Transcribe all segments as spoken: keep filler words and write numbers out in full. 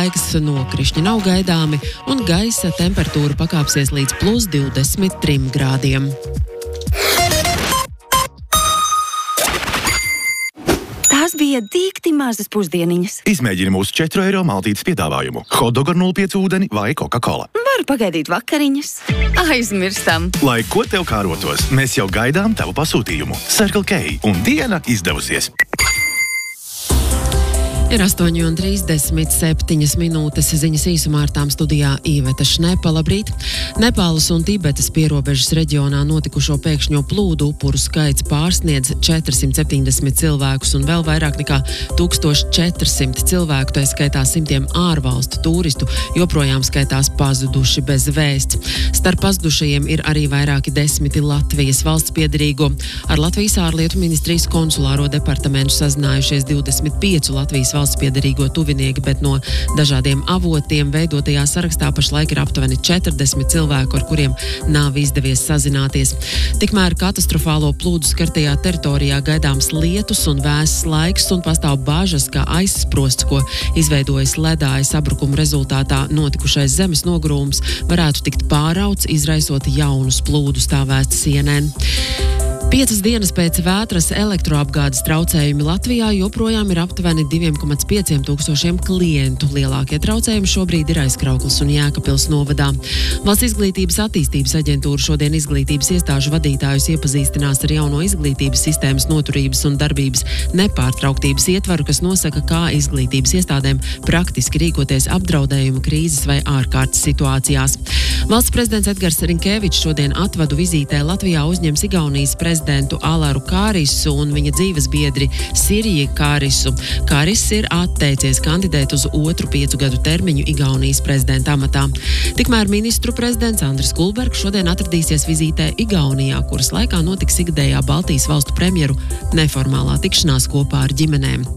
laiks nokrišņi nav gaidāmi un gaisa temperatūra pakāpsies līdz plus divdesmit trim grādiem. Tās bija dīkti mazas pusdieniņas. Izmēģini mūsu četru eiro maltītes piedāvājumu. Hotdog ar nulle pieci ūdeni vai Coca-Cola. Varu pagaidīt vakariņas. Aizmirstam. Lai ko tev kārotos, mēs jau gaidām tavu pasūtījumu. Circle K un diena izdevusies. Ir astoņi un trīsdesmit septiņas minūtes, ziņas īsumā ar tām studijā Īveta Šnepa. Labrīt! Nepālas un Tibetas pierobežas reģionā notikušo pēkšņo plūdu upuru skaits pārsniedz četrsimt septiņdesmit cilvēkus un vēl vairāk nekā tūkstoš četrsimt cilvēku, tā skaitā simtiem ārvalstu turistu, joprojām skaitās pazuduši bez vēsts. Starp pazudušajiem ir arī vairāki desmiti Latvijas valsts piederīgo. Ar Latvijas ārlietu ministrijas konsulāro departamentu sazinājušies divdesmit pieci Latvijas valsts piederīgo tuvinieki, bet no dažādiem avotiem veidotajā sarakstā pašlaik ir aptuveni četrdesmit cilvēku, ar kuriem nav izdevies sazināties. Tikmēr katastrofālo plūdu skartajā teritorijā gaidāms lietus un vēss laiks un pastāv bažas, ka aizsprosts, ko izveidojas ledāja sabrukuma rezultātā notikušais zemes nogrūms, varētu tikt pārauts, izraisot jaunus plūdus, tā vēsts C N N. Piecas dienas pēc vētras elektroapgādes traucējumi Latvijā joprojām ir aptuveni divi komats pieci tūkstošiem klientu. Lielākie traucējumi šobrīd ir Aizkraukles un Jēkabpils novadā. Valsts izglītības attīstības aģentūra šodien izglītības iestāžu vadītājus iepazīstinās ar jauno izglītības sistēmas noturības un darbības nepārtrauktības ietvaru, kas nosaka, kā izglītības iestādēm praktiski rīkoties apdraudējuma, krīzes vai ārkārtas situācijās. Valsts prezidents Edgars Rinkevičs šodien atvadu vizītē Latvijā uzņems Igaunijas prezidentu Alaru Kārisu un viņa dzīves biedri Siriju Kārisu. Kāris ir atteicies kandidēt uz otru piecu gadu termiņu Igaunijas prezidenta amatā. Tikmēr ministru prezidents Andris Kulbergs šodien atradīsies vizītē Igaunijā, kuras laikā notiks ikgadējā Baltijas valstu premjeru neformālā tikšanās kopā ar ģimenēm.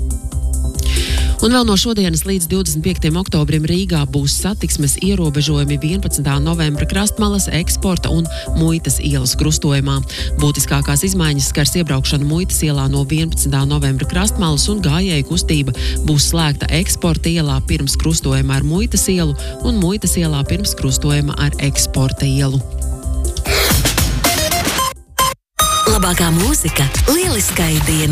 Un vēl no šodienas līdz divdesmit piektajam oktobrim Rīgā būs satiksmes ierobežojumi vienpadsmitā novembra Krastmalas, Eksporta un Muitas ielas krustojumā. Būtiskākās izmaiņas skars iebraukšanu Muitas ielā no vienpadsmitā novembra Krastmalas un gājēju kustība būs slēgta Eksporta ielā pirms krustojuma ar Muitas ielu un Muitas ielā pirms krustojuma ar Eksporta ielu. Labākā mūzika lieliskai dienai.